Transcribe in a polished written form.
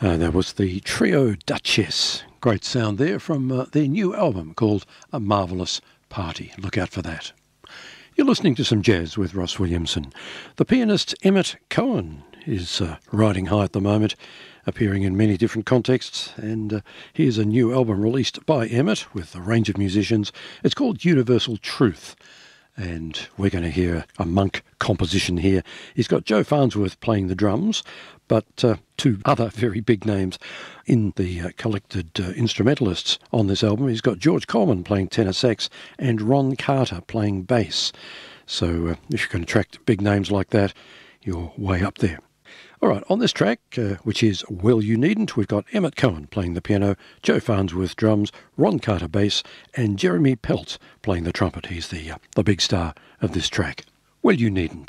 That was the trio Duchess. Great sound there from their new album called A Marvellous Party. Look out for that. You're listening to some jazz with Ross Williamson. The pianist Emmett Cohen is riding high at the moment, appearing in many different contexts, and here's a new album released by Emmett with a range of musicians. It's called Universal Truth, and we're going to hear a monk composition here. He's got Joe Farnsworth playing the drums, but two other very big names in the collected instrumentalists on this album. He's got George Coleman playing tenor sax and Ron Carter playing bass. So if you can attract big names like that, you're way up there. All right, on this track, which is Well You Needn't, we've got Emmett Cohen playing the piano, Joe Farnsworth drums, Ron Carter bass, and Jeremy Pelt playing the trumpet. He's the big star of this track. Well You Needn't.